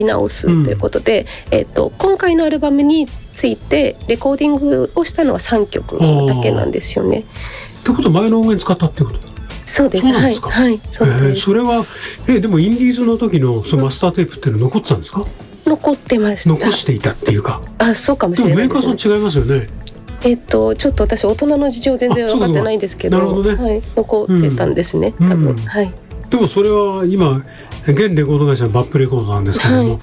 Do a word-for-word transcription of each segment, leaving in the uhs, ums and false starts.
直すということで、うん、えーと、今回のアルバムについてレコーディングをしたのはさんきょくだけなんですよね。 ってことは前の音源使ったってこと？ そうです。 そうなんですか。 はい、はい、そうです。 えー、それは、えー、でもインディーズの時のそのマスターテープっていうの残ってたんですか？ 残ってました。 残していたっていうか。 あ、そうかもしれないですね。 でもメーカーさん違いますよね。 えっと、ちょっと私大人の事情全然分かってないんですけど、 なるほどね、 はい、残ってたんですね、 うん、 多分、 うん、 はい。 でもそれは今現レコード会社のバップレコードなんですけども、はい、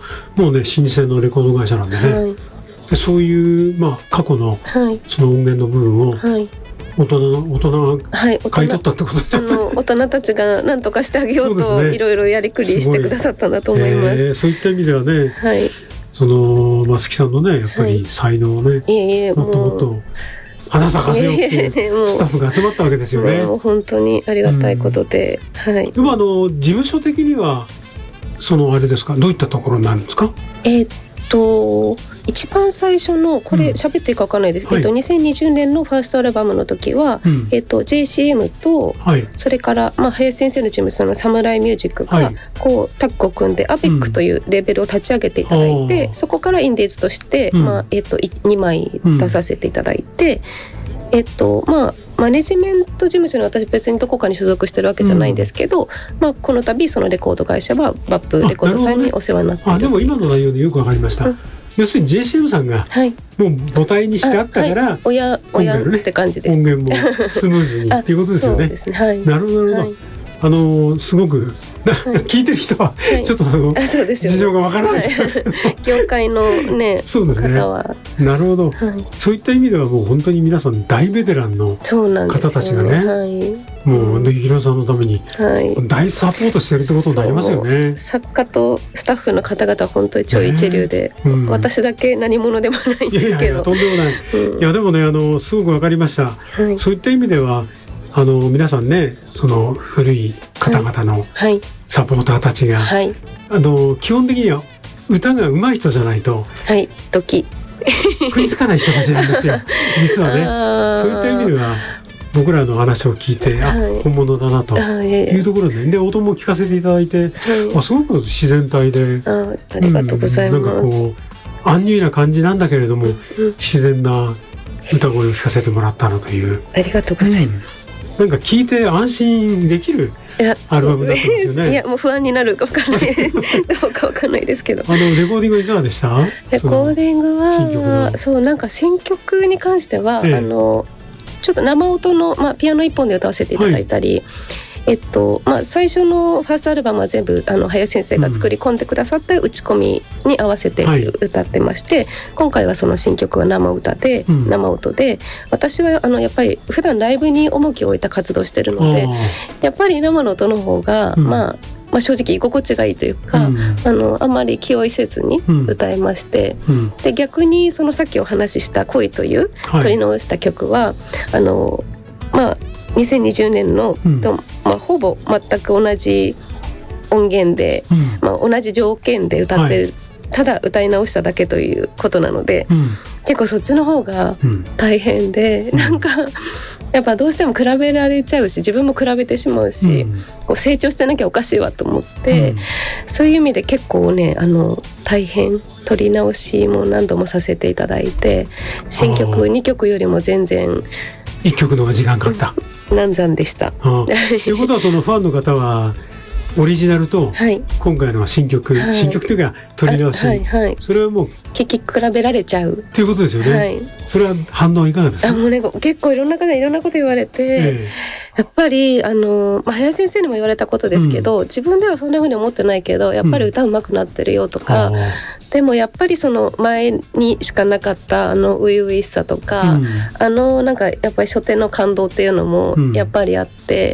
もうね老舗のレコード会社なんでね、はい、でそういう、まあ、過去のその音源の部分を、はい、大人の大人が買い取ったってことじゃない、 はい、大人たちが何とかしてあげようといろいろやりくりしてくださったんだと思います。 えー、そういった意味ではね、はい、その松木さんのねやっぱり才能をね、はい、いえいえ、もっともっと花咲かせようっていうスタッフが集まったわけですよね。 もう本当にありがたいことで、うん、はい。 でもあの事務所的にはそのあれですか、どういったところになるんですか？ えー、っと一番最初のこれ喋っていいか分かんないです、うん、えっと、にせんにじゅうねんのファーストアルバムの時は、うん、えっと、ジェーシーエム と、はい、それから、まあ、林先生のチームそのサムライミュージックがこうタッグを組んで アベック というレベルを立ち上げていただいて、うん、そこからインディーズとして、うん、まあえっと、にまい出させていただいて、うん、えっとまあマネジメント事務所に私別にどこかに所属してるわけじゃないんですけど、うん、まあ、この度そのレコード会社はバップレコードさんにお世話になっている。 あ、でも今の内容でよくわかりました、うん、要するに ジェーシーエム さんがもう母体にしてあったから、はい、 親親って感じです。 音源もスムーズにっていうことですよね。 そうですね、はい、 なるほどなるほど、はい、あのすごく聞いてる人はちょっとあの、はい、そうですよね、事情がわからない、はい、 業界のねそうですね、 方はなるほど、はい、そういった意味ではもう本当に皆さん大ベテランの方たちがね、はい、もうでひろさんのために大サポートしてるってことになりますよね。 作家とスタッフの方々は本当に超一流で、ね、うん、私だけ何者でもないんですけど。いやいやいや、とんでもない、うん、いやでもね、あのすごくわかりました、はい、そういった意味ではあの皆さんね、その古い方々のサポーターたちが、はいはい、あの基本的には歌が上手い人じゃないと、 はい、ドキ食いつかない人たちなんですよ実はね。そういった意味では僕らの話を聞いて、はい、あ、本物だなというところで、で音も聞かせていただいて、はい、あ、すごく自然体で、 あ、ありがとうございます、うん、なんかこうアンニュイな感じなんだけれども、うん、自然な歌声を聞かせてもらったなという。 ありがとうございます、 うん、なんか聞いて安心できるアルバムだったんですよね。 いや、もう不安になるか分かんないどうか分かんないですけど、 あのレコーディングいかがでした？ レコーディングはそうなんか新曲に関しては、ええ、あのちょっと生音の、まあ、ピアノ一本で歌わせていただいたり、はい、えっとまあ、最初のファーストアルバムは全部あの林先生が作り込んでくださった打ち込みに合わせて歌ってまして、はい、今回はその新曲は生歌で、うん、生音で、私はあのやっぱり普段ライブに重きを置いた活動してるので、やっぱり生の音の方が、うん、まあまあ、正直居心地がいいというか、うん、あのあんまり気負いせずに歌いまして、うん、で逆にそのさっきお話しした恋という取り直した曲は、はい、あのまあにせんにじゅうねんの、うん、と、まあ、ほぼ全く同じ音源で、うん、まあ、同じ条件で歌ってる、はい、ただ歌い直しただけということなので、うん、結構そっちの方が大変で、うん、なんかやっぱどうしても比べられちゃうし、自分も比べてしまうし、うん、こう成長してなきゃおかしいわと思って、うん、そういう意味で結構ね、あの大変、撮り直しも何度もさせていただいて、新曲にきょくよりも全然いっきょくの方が時間かかった、 難産でした。 ということはそのファンの方はオリジナルと今回の新曲、はい、新曲というか取り直し、はいはい、それはもう聞き比べられちゃうということですよね、はい、それは反応いかがですか？ あ、もうね、結構いろんな方いろんなこと言われて、ええ、やっぱりあの、まあ、林先生にも言われたことですけど、うん、自分ではそんな風に思ってないけどやっぱり歌うまくなってるよとか、うん、でもやっぱりその前にしかなかったあの初々しさとか、うん、あのなんかやっぱり初手の感動っていうのもやっぱりあって、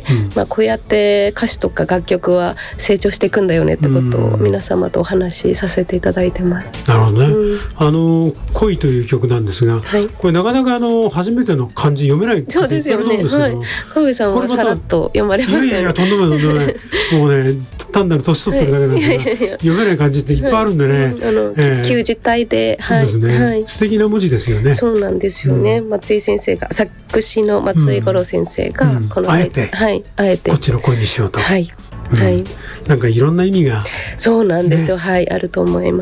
うん、まあ、こうやって歌詞とか楽曲は成長していくんだよねってことを皆様とお話しさせていただいてます。 なるほどね、うん、あの恋という曲なんですが、はい、これなかなかあの初めての漢字読めないってそうですよね、はい、小部さんはさらっと読まれましたよね。 いやいや、とんでもないとんでもないもうね、単なる年取ってるだけなんですが、はい、いやいやいや、読めない漢字っていっぱいあるんでね、はい、あの、えー、 旧字体で、 そうですね、はい、素敵な文字ですよね。 そうなんですよね、うん、松井先生が、作詞の松井五郎先生が、 うん、 この、 うん、あえて、 はい、あえてこっちの声にしようと、 はい、 うん、 はい、 なんかいろんな意味がそうなんですよ、ね、はい、あると思います。